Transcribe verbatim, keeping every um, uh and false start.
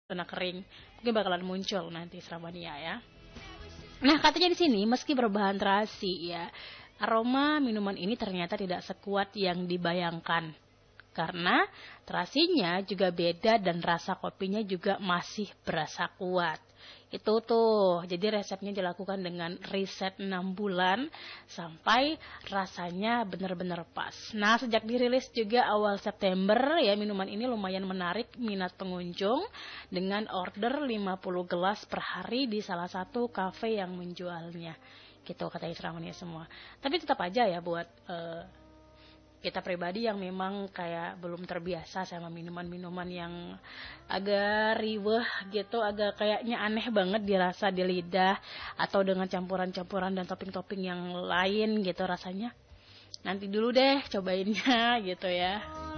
zona kering. Mungkin bakalan muncul nanti Stramania ya. Nah, katanya di sini meski berbahan terasi ya, aroma minuman ini ternyata tidak sekuat yang dibayangkan. Karena terasinya juga beda dan rasa kopinya juga masih berasa kuat. Itu tuh, jadi resepnya dilakukan dengan riset enam bulan sampai rasanya benar-benar pas. Nah, sejak dirilis juga awal September ya, minuman ini lumayan menarik minat pengunjung dengan order lima puluh gelas per hari di salah satu kafe yang menjualnya. Gitu kata Stramania semua. Tapi tetap aja ya buat uh, kita pribadi yang memang kayak belum terbiasa sama minuman-minuman yang agak riweh gitu, agak kayaknya aneh banget dirasa di lidah atau dengan campuran-campuran dan topping-topping yang lain gitu rasanya. Nanti dulu deh cobainnya gitu ya.